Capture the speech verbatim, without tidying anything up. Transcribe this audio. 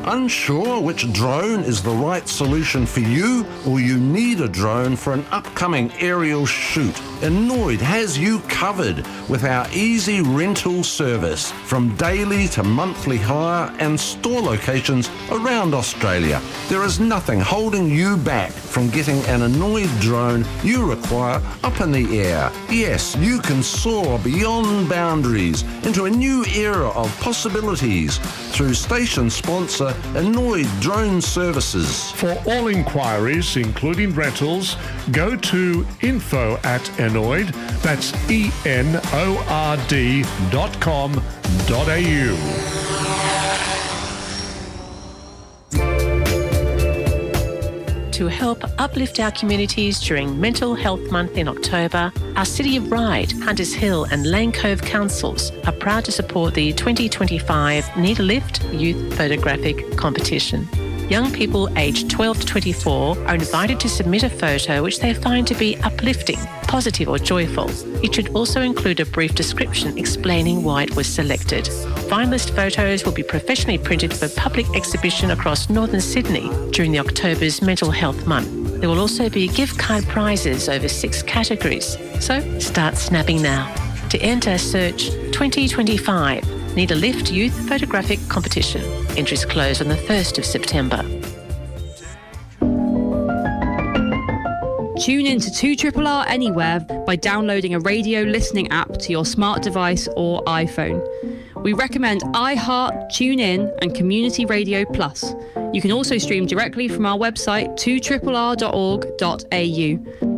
Unsure which drone is the right solution for you, or you need a drone for an upcoming aerial shoot? Enoid has you covered with our easy rental service from daily to monthly hire and store locations around Australia. There is nothing holding you back from getting an Enoid drone you require up in the air. Yes, you can soar beyond boundaries into a new era of possibilities through station sponsor Enoid Drone Services. For all inquiries, including rentals, go to info at Enoid, that's E N O R D dot com dot A U. To help uplift our communities during Mental Health Month in October, our City of Ryde, Hunters Hill and Lane Cove councils are proud to support the twenty twenty-five Need a Lift Youth Photographic Competition. Young people aged twelve to twenty-four are invited to submit a photo which they find to be uplifting, positive or joyful. It should also include a brief description explaining why it was selected. Finalist photos will be professionally printed for public exhibition across northern Sydney during the October's Mental Health Month. There will also be gift card prizes over six categories, so start snapping now. To enter, search twenty twenty-five Need a Lift Youth Photographic Competition. Entries close on the first of September. Tune in to two R R R anywhere by downloading a radio listening app to your smart device or iPhone. We recommend iHeart, TuneIn and Community Radio Plus. You can also stream directly from our website two R R R dot org dot A U.